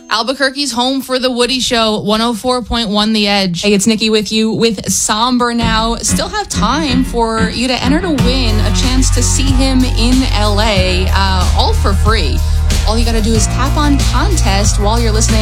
Albuquerque's home for the Woody Show, 104.1 The Edge. Hey, it's Nikki with you with Somber now. Still have time for you to enter to win a chance to see him in LA, all for free. All you got to do is tap on contest while you're listening